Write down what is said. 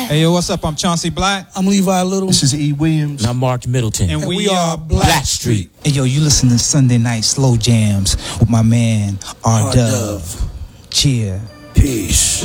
Hey, yo, what's up? I'm Chauncey Black. I'm Levi Little. This is E. Williams. And I'm Mark Middleton. And we are Black Street. Hey, yo, you listen to Sunday Night Slow Jams with my man, R. Dove. Cheer. Peace.